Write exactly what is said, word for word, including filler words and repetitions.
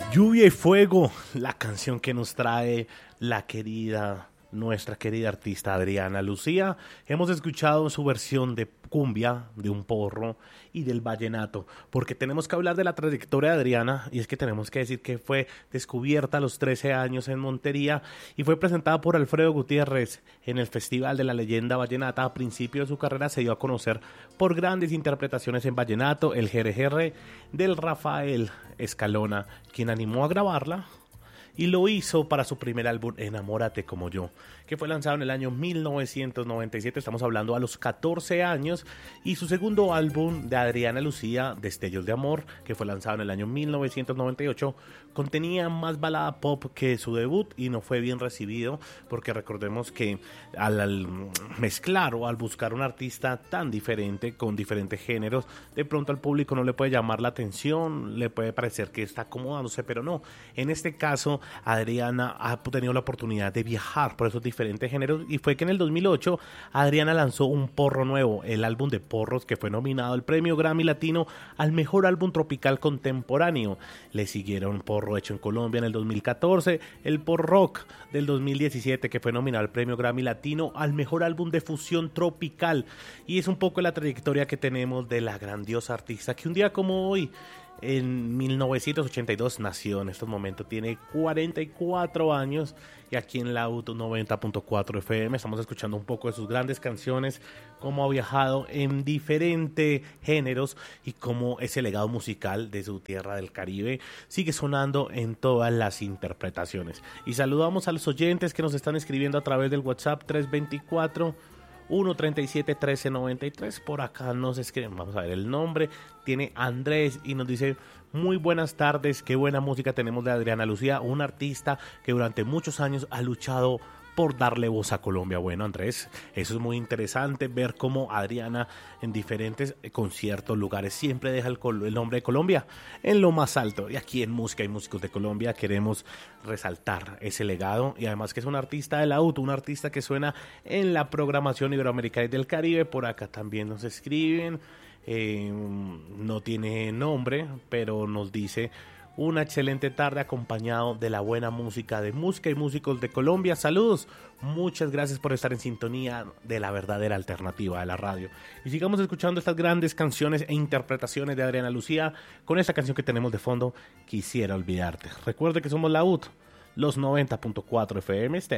Lluvia y Fuego, la canción que nos trae la querida, nuestra querida artista Adriana Lucía. Hemos escuchado su versión de cumbia, de un porro y del vallenato, porque tenemos que hablar de la trayectoria de Adriana, y es que tenemos que decir que fue descubierta a los trece años en Montería y fue presentada por Alfredo Gutiérrez en el Festival de la Leyenda Vallenata. A principio de su carrera se dio a conocer por grandes interpretaciones en vallenato, el Jere Jere del Rafael Escalona, quien animó a grabarla y lo hizo para su primer álbum Enamórate como yo, que fue lanzado en el año mil novecientos noventa y siete, estamos hablando a los catorce años, y su segundo álbum de Adriana Lucía, Destellos de Amor, que fue lanzado en el año mil novecientos noventa y ocho, contenía más balada pop que su debut y no fue bien recibido, porque recordemos que al, al mezclar o al buscar un artista tan diferente, con diferentes géneros, de pronto al público no le puede llamar la atención, le puede parecer que está acomodándose, pero no. En este caso, Adriana ha tenido la oportunidad de viajar por esos diferentes géneros, y fue que en el dos mil ocho Adriana lanzó un porro nuevo, el álbum de porros, que fue nominado al premio Grammy Latino al mejor álbum tropical contemporáneo. Le siguieron Porro Hecho en Colombia en el dos mil catorce, el Porro Rock del dos mil diecisiete, que fue nominado al premio Grammy Latino al mejor álbum de fusión tropical. Y es un poco la trayectoria que tenemos de la grandiosa artista, que un día como hoy, en mil novecientos ochenta y dos, nació. En estos momentos tiene cuarenta y cuatro años, y aquí en la Auto noventa punto cuatro F M estamos escuchando un poco de sus grandes canciones, cómo ha viajado en diferentes géneros y cómo ese legado musical de su tierra del Caribe sigue sonando en todas las interpretaciones. Y saludamos a los oyentes que nos están escribiendo a través del WhatsApp tres veinticuatro, uno treinta y siete, trece noventa y tres. Por acá nos escriben, vamos a ver el nombre, tiene Andrés, y nos dice: muy buenas tardes, qué buena música tenemos de Adriana Lucía, una artista que durante muchos años ha luchado por darle voz a Colombia. Bueno, Andrés, eso es muy interesante, ver cómo Adriana en diferentes conciertos, lugares, siempre deja el, el nombre de Colombia en lo más alto. Y aquí en Música y Músicos de Colombia queremos resaltar ese legado, y además que es un artista del auto, un artista que suena en la programación iberoamericana y del Caribe. Por acá también nos escriben, eh, no tiene nombre, pero nos dice: una excelente tarde acompañado de la buena música de Música y Músicos de Colombia. Saludos, muchas gracias por estar en sintonía de la verdadera alternativa de la radio. Y sigamos escuchando estas grandes canciones e interpretaciones de Adriana Lucía con esta canción que tenemos de fondo, Quisiera Olvidarte. Recuerde que somos la U T, los noventa punto cuatro F M Estéreo.